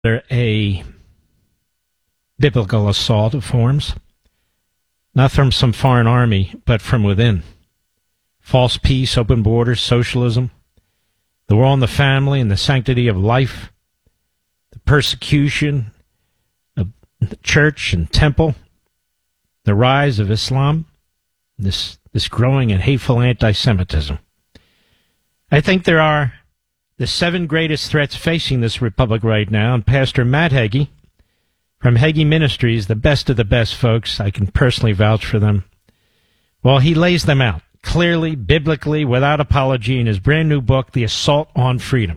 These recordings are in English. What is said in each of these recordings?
a biblical assault of forms, not from some foreign army, but from within. False peace, open borders, socialism, the war on the family and the sanctity of life, the persecution of the church and temple, the rise of Islam, this growing and hateful anti-Semitism. I think there are the 7 greatest threats facing this republic right now, and Pastor Matt Hagee from Hagee Ministries, the best of the best folks, I can personally vouch for them. Well, he lays them out clearly, biblically, without apology in his brand new book, The Assault on Freedom.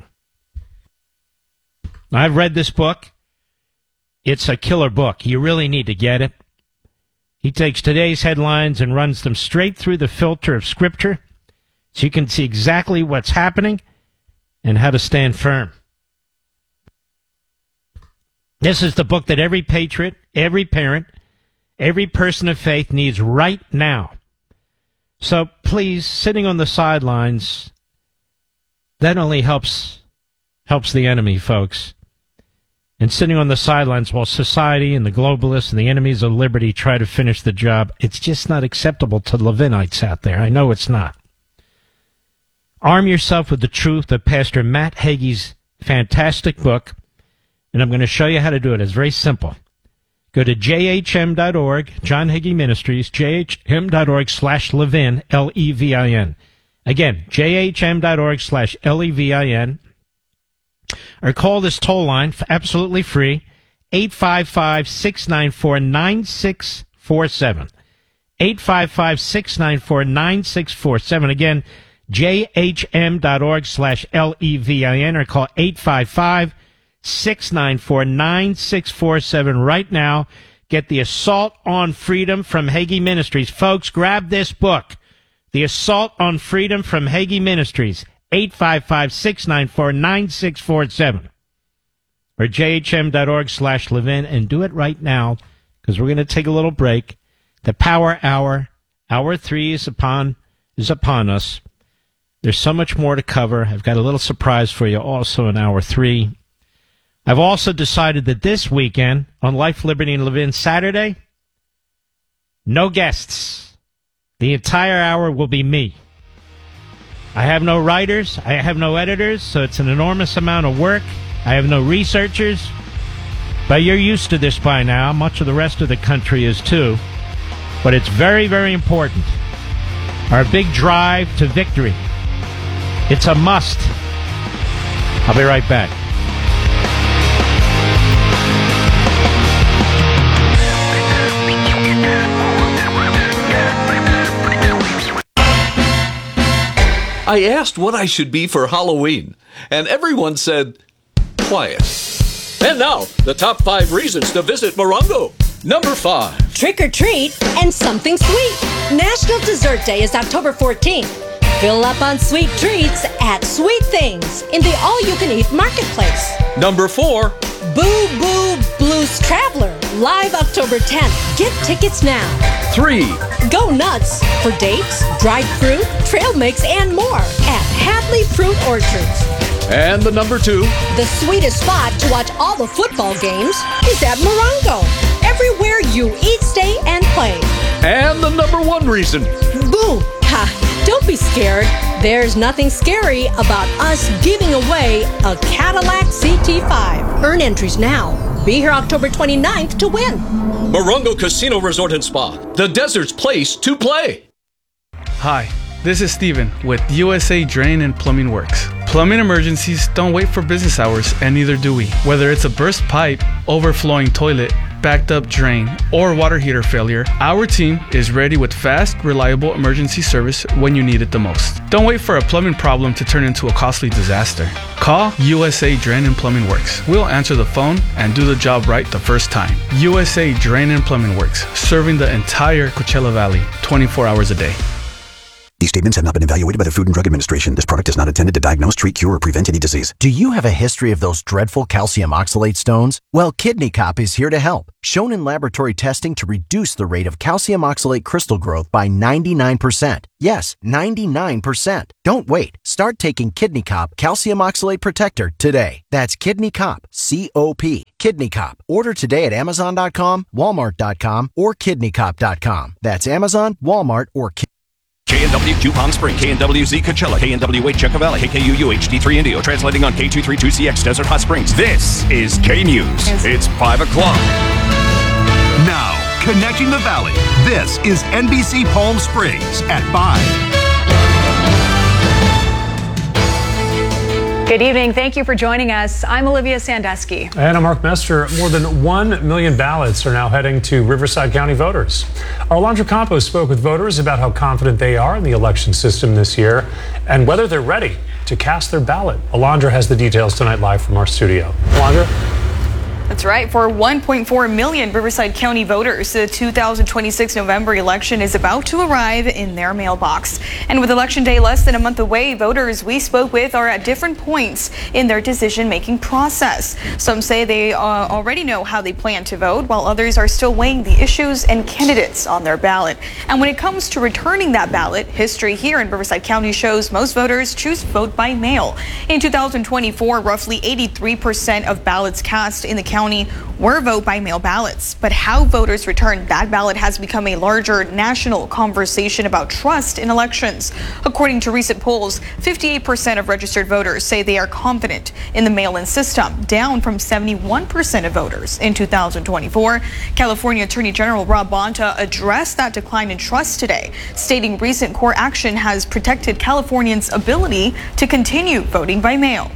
I've read this book. It's a killer book. You really need to get it. He takes today's headlines and runs them straight through the filter of Scripture so you can see exactly what's happening and how to stand firm. This is the book that every patriot, every parent, every person of faith needs right now. So please, sitting on the sidelines, that only helps the enemy, folks. And sitting on the sidelines while society and the globalists and the enemies of liberty try to finish the job, it's just not acceptable to Levinites out there. I know it's not. Arm yourself with the truth of Pastor Matt Hagee's fantastic book, and I'm going to show you how to do it. It's very simple. Go to jhm.org, John Hagee Ministries, jhm.org/Levin, Levin. Again, jhm.org/Levin. Or call this toll line, absolutely free, 855-694-9647. 855-694-9647. Again, jhm.org/Levin, or call 855-694-9647 right now. Get The Assault on Freedom from Hagee Ministries. Folks, grab this book, The Assault on Freedom from Hagee Ministries, 855-694-9647, or jhm.org/Levin, and do it right now, because we're going to take a little break. The Power Hour, Hour 3 is upon us. There's so much more to cover. I've got a little surprise for you also in Hour 3. I've also decided that this weekend, on Life, Liberty, and Levin Saturday, no guests. The entire hour will be me. I have no writers. I have no editors, so it's an enormous amount of work. I have no researchers. But you're used to this by now. Much of the rest of the country is too. But it's very, very important. Our big drive to victory. It's a must. I'll be right back. I asked what I should be for Halloween, and everyone said, quiet. And now, the top 5 reasons to visit Morongo. Number 5. Trick or treat and something sweet. National Dessert Day is October 14th. Fill up on sweet treats at Sweet Things in the all-you-can-eat marketplace. Number 4. Boo Boo Blues Traveler, live October 10th. Get tickets now. 3. Go nuts for dates, dried fruit, trail mix, and more at Hadley Fruit Orchards. And the number 2. The sweetest spot to watch all the football games is at Morongo. Everywhere you eat, stay, and play. And the number 1 reason. Boo! Ha! Don't be scared. There's nothing scary about us giving away a Cadillac CT5. Earn entries now. Be here October 29th to win. Morongo Casino Resort and Spa, the desert's place to play. Hi, this is Steven with USA Drain and Plumbing Works. Plumbing emergencies don't wait for business hours, and neither do we. Whether it's a burst pipe, overflowing toilet, backed up drain, or water heater failure, our team is ready with fast, reliable emergency service when you need it the most. Don't wait for a plumbing problem to turn into a costly disaster. Call USA Drain and Plumbing Works. We'll answer the phone and do the job right the first time. USA Drain and Plumbing Works, serving the entire Coachella Valley, 24 hours a day. These statements have not been evaluated by the Food and Drug Administration. This product is not intended to diagnose, treat, cure, or prevent any disease. Do you have a history of those dreadful calcium oxalate stones? Well, Kidney Cop is here to help. Shown in laboratory testing to reduce the rate of calcium oxalate crystal growth by 99%. Yes, 99%. Don't wait. Start taking Kidney Cop Calcium Oxalate Protector today. That's Kidney Cop, C-O-P, Kidney Cop. Order today at Amazon.com, Walmart.com, or KidneyCop.com. That's Amazon, Walmart, or KNWQ Palm Springs, KNWZ Coachella, KNWH Yucca Valley, KKUU HD3 Indio, translating on K232CX Desert Hot Springs. This is K News. It's 5 o'clock. Now, connecting the Valley. This is NBC Palm Springs at 5. Good evening. Thank you for joining us. I'm Olivia Sandusky. And I'm Mark Mester. More than 1 million ballots are now heading to Riverside County voters. Our Alondra Campos spoke with voters about how confident they are in the election system this year and whether they're ready to cast their ballot. Alondra has the details tonight live from our studio. Alondra? That's right. For 1.4 million Riverside County voters, the 2026 November election is about to arrive in their mailbox. And with Election Day less than a month away, voters we spoke with are at different points in their decision-making process. Some say they already know how they plan to vote, while others are still weighing the issues and candidates on their ballot. And when it comes to returning that ballot, history here in Riverside County shows most voters choose vote by mail. In 2024, roughly 83% of ballots cast in the county were vote by mail ballots. But how voters return that ballot has become a larger national conversation about trust in elections. According to recent polls, 58% of registered voters say they are confident in the mail-in system, down from 71% of voters in 2024. California Attorney General Rob Bonta addressed that decline in trust today, stating recent court action has protected Californians' ability to continue voting by mail.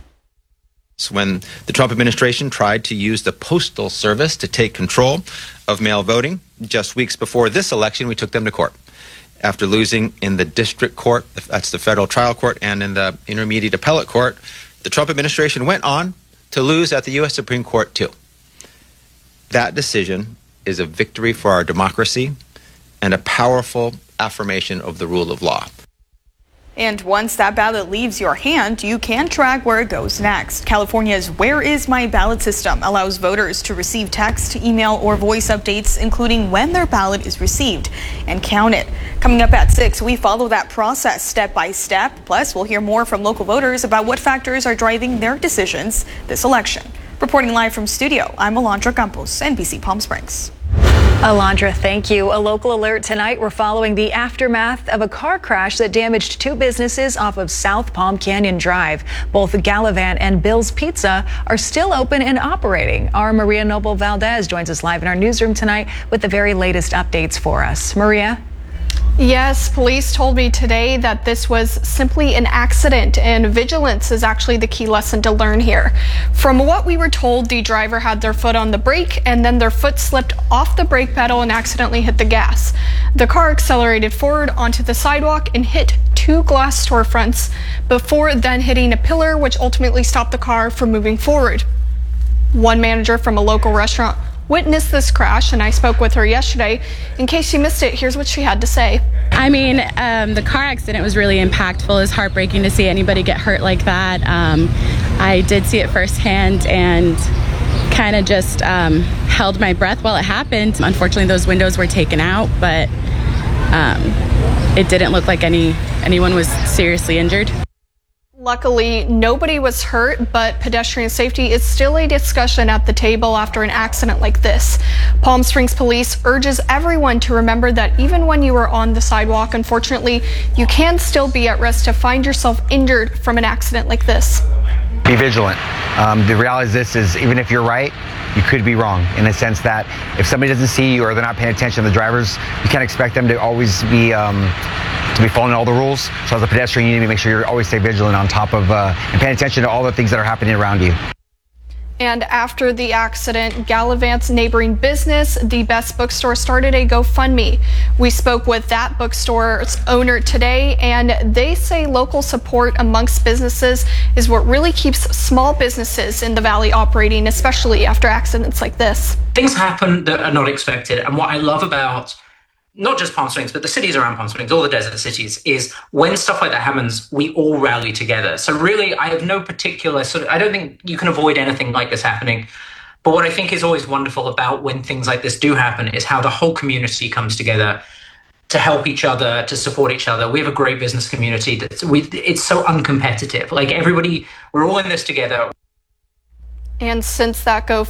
When the Trump administration tried to use the Postal Service to take control of mail voting, just weeks before this election, we took them to court. After losing in the district court, that's the federal trial court, and in the intermediate appellate court, the Trump administration went on to lose at the U.S. Supreme Court, too. That decision is a victory for our democracy and a powerful affirmation of the rule of law. And once that ballot leaves your hand, you can track where it goes next. California's Where Is My Ballot system allows voters to receive text, email, or voice updates, including when their ballot is received and counted. Coming up at 6, we follow that process step by step. Plus, we'll hear more from local voters about what factors are driving their decisions this election. Reporting live from studio, I'm Alondra Campos, NBC Palm Springs. Alondra, thank you. A local alert tonight. We're following the aftermath of a car crash that damaged 2 businesses off of South Palm Canyon Drive. Both Gallivant and Bill's Pizza are still open and operating. Our Maria Noble Valdez joins us live in our newsroom tonight with the very latest updates for us. Maria? Yes, police told me today that this was simply an accident, and vigilance is actually the key lesson to learn here. From what we were told, the driver had their foot on the brake and then their foot slipped off the brake pedal and accidentally hit the gas. The car accelerated forward onto the sidewalk and hit 2 glass storefronts before then hitting a pillar, which ultimately stopped the car from moving forward. One manager from a local restaurant witnessed this crash, and I spoke with her yesterday. In case you missed it, here's what she had to say. I mean, the car accident was really impactful. It's heartbreaking to see anybody get hurt like that. I did see it firsthand and kind of just held my breath while it happened. Unfortunately, those windows were taken out, but it didn't look like anyone was seriously injured. Luckily, nobody was hurt, but pedestrian safety is still a discussion at the table after an accident like this. Palm Springs Police urges everyone to remember that even when you are on the sidewalk, unfortunately, you can still be at risk to find yourself injured from an accident like this. Be vigilant. The reality is this is, even if you're right, you could be wrong, in the sense that if somebody doesn't see you or they're not paying attention to the drivers, you can't expect them to always be following all the rules. So as a pedestrian, you need to make sure you always stay vigilant on top of and paying attention to all the things that are happening around you. And after the accident, Gallivant's neighboring business, The Best Bookstore, started a GoFundMe. We spoke with that bookstore's owner today, and they say local support amongst businesses is what really keeps small businesses in the valley operating, especially after accidents like this. Things happen that are not expected, and what I love about not just Palm Springs, but the cities around Palm Springs, all the desert cities, is when stuff like that happens, we all rally together. So really, I have no particular I don't think you can avoid anything like this happening. But what I think is always wonderful about when things like this do happen is how the whole community comes together to help each other, to support each other. We have a great business community. It's so uncompetitive. Like everybody, we're all in this together. And since that